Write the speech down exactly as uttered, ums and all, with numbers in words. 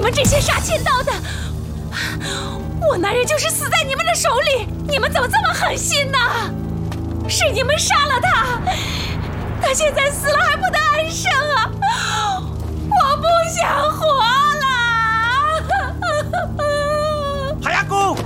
们这些杀千刀的，我男人就是死在你们的手里，你们怎么这么狠心呢？是你们杀了他，他现在死了还不得安生啊！我不想活了。 海阿姑。